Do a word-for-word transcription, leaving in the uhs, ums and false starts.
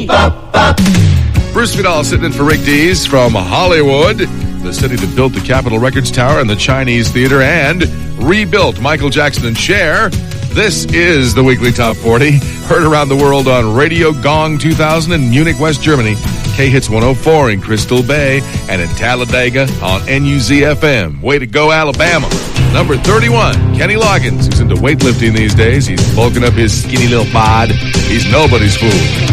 Bruce Vidal sitting in for Rick Dees from Hollywood, the city that built the Capitol Records Tower and the Chinese Theater and rebuilt Michael Jackson and Cher. This is the Weekly Top forty, heard around the world on Radio Gong two thousand in Munich, West Germany, K-Hits one oh four in Crystal Bay, and in Talladega on N U Z F M. Way to go, Alabama. Number thirty-one, Kenny Loggins, who's into weightlifting these days. He's bulking up his skinny little bod. He's nobody's fool.